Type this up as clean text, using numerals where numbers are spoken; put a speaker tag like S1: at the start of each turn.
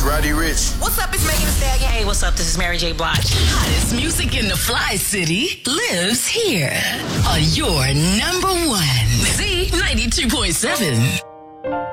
S1: Roddy Ricch.
S2: What's up? It's Megan Thee Stallion.
S3: Hey, what's up? This is Mary J. Blige.
S4: Hottest music in the Fly City lives here on your number one Z 92.7.